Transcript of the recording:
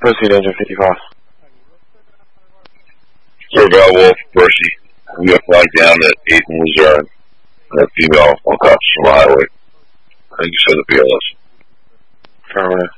Proceed, engine 55. Sir Val Wolf, Percy. We have flag down at 8 in Luzerne. That female on cops from the highway. I think you said the BLS. Affirmative.